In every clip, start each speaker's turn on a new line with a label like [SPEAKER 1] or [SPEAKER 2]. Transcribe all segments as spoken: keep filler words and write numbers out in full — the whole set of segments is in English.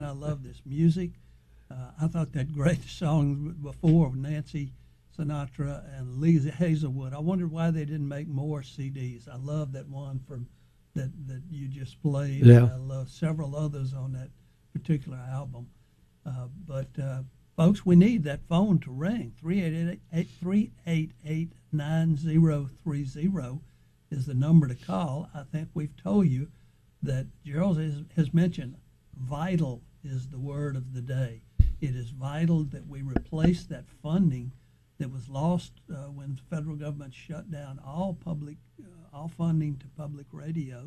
[SPEAKER 1] I love this music. Uh, I thought that great song before of Nancy Sinatra and Lee Hazelwood. I wondered why they didn't make more C Ds. I love that one from that that you just played.
[SPEAKER 2] Yeah.
[SPEAKER 1] I love several others on that particular album. Uh, but uh, folks, we need that phone to ring. three eight eight, three eight eight, nine zero three zero is the number to call. I think we've told you that Gerald has, has mentioned vital is the word of the day. It is vital that we replace that funding that was lost uh, when the federal government shut down all public, uh, all funding to public radio,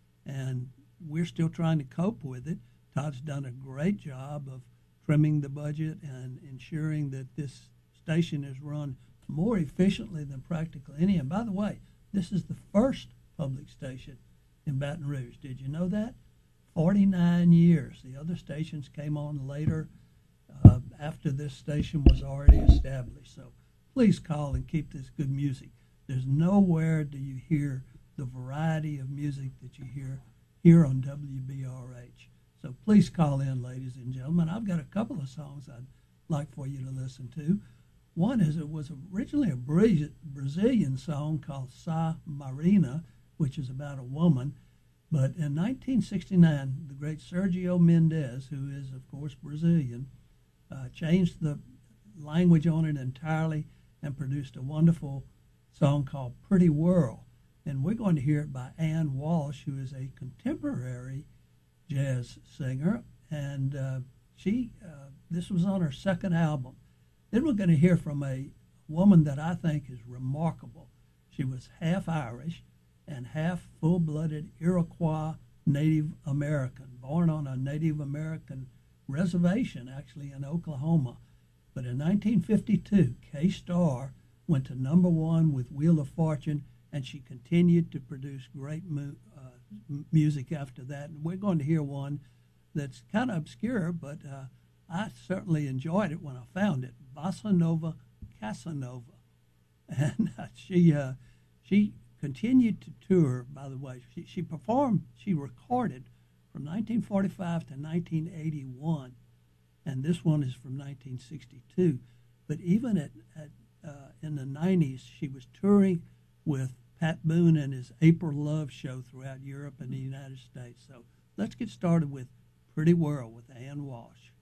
[SPEAKER 1] and we're still trying to cope with it. Todd's done a great job of trimming the budget and ensuring that this station is run more efficiently than practically any. And by the way, this is the first public station in Baton Rouge. Did you know that? forty-nine years. The other stations came on later uh, after this station was already established. So please call and keep this good music. There's nowhere do you hear the variety of music that you hear here on W B R H. So please call in, ladies and gentlemen. I've got a couple of songs I'd like for you to listen to. One is it was originally a Brazilian song called Sa Marina, which is about a woman. But in nineteen sixty-nine, the great Sergio Mendes, who is, of course, Brazilian, uh, changed the language on it entirely and produced a wonderful song called Pretty World. And we're going to hear it by Ann Walsh, who is a contemporary jazz singer. And uh, she, uh, this was on her second album. Then we're going to hear from a woman that I think is remarkable. She was half Irish and half full-blooded Iroquois Native American, born on a Native American reservation, actually, in Oklahoma. But in nineteen fifty-two, Kay Starr went to number one with Wheel of Fortune, and she continued to produce great mu- uh, music after that. And we're going to hear one that's kind of obscure, but uh, I certainly enjoyed it when I found it, Bossa Nova Casanova. And uh, she uh, she continued to tour, by the way. She, she performed, she recorded from nineteen forty-five to nineteen eighty-one, and this one is from nineteen sixty-two. But even at, at uh, in the nineties, she was touring with Pat Boone and his April Love show throughout Europe and the United States. So let's get started with Pretty World with Ann Walsh.